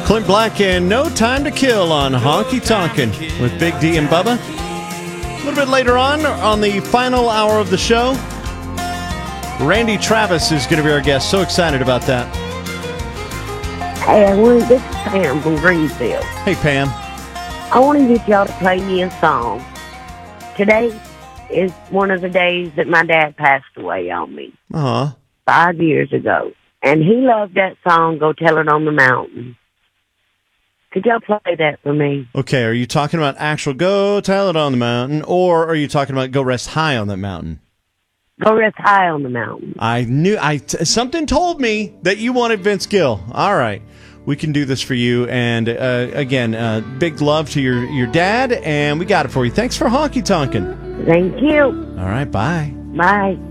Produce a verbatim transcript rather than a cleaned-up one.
Clint Black and No Time to Kill on Honky Tonkin' with Big D and Bubba. A little bit later on, on the final hour of the show, Randy Travis is going to be our guest. So excited about that. Hey, I want, this is Pam from Greenfield. Hey, Pam. I want to get y'all to play me a song. Today is one of the days that my dad passed away on me. Uh-huh. Five years ago. And he loved that song, Go Tell It on the Mountain. Could y'all play that for me? Okay, are you talking about actual Go Tell It on the Mountain, or are you talking about Go Rest High on that mountain? Go Rest High on the Mountain. I knew, I something told me that you wanted Vince Gill. All right, we can do this for you. And uh, again, uh, big love to your, your dad, and we got it for you. Thanks for honky tonkin'. Thank you. All right, bye. Bye.